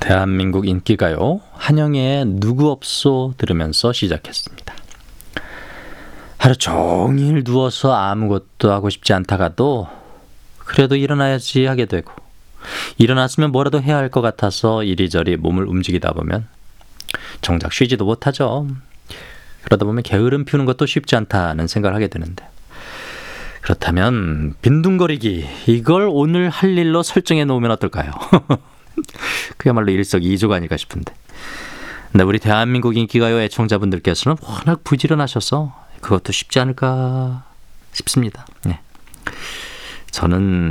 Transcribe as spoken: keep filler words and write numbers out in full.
대한민국 인기가요, 한영애의 누구 없소 들으면서 시작했습니다. 하루 종일 누워서 아무것도 하고 싶지 않다가도 그래도 일어나야지 하게 되고, 일어났으면 뭐라도 해야 할 것 같아서 이리저리 몸을 움직이다 보면 정작 쉬지도 못하죠. 그러다 보면 게으름 피우는 것도 쉽지 않다는 생각을 하게 되는데, 그렇다면 빈둥거리기, 이걸 오늘 할 일로 설정해 놓으면 어떨까요? 그야말로 일석이조가 아닐까 싶은데. 근데 우리 대한민국 인기가요 애청자분들께서는 워낙 부지런하셔서 그것도 쉽지 않을까 싶습니다. 네. 저는